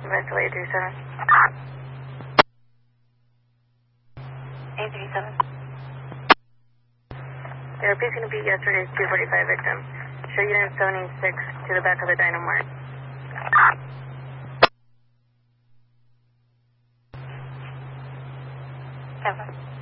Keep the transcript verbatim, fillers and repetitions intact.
Eventually eight three seven. eight three seven. Therapy is going to be yesterday's two forty-five victim. Show unit seventy-six to the back of the dynamite. Seven.